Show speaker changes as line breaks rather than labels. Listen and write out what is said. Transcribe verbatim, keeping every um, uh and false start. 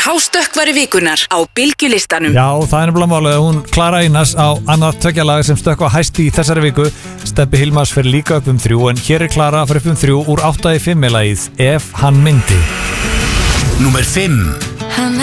hástökkvari vikunar á Bylgjulistanum.
Já, það er nefnilega málið að hún Klara Einars á annað tveggjalag sem stökkva hæst í þessari viku. Stebbi Hilmars fer líka upp um þrjú, en hér er Klara að fara upp um þrjú úr átta í fimm lagið Ef hann myndi.
Númer fimm.